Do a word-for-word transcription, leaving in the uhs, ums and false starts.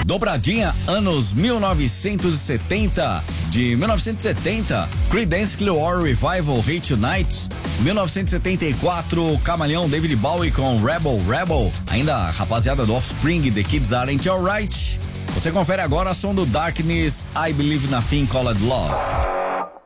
Dobradinha, anos mil novecentos e setenta. De mil novecentos e setenta, Creedence Clearwater Revival, Hate Tonight. mil novecentos e setenta e quatro, Camaleão, David Bowie com Rebel Rebel. Ainda a rapaziada do Offspring, The Kids Aren't Alright. Você confere agora a som do Darkness, I Believe Nothing Called Love.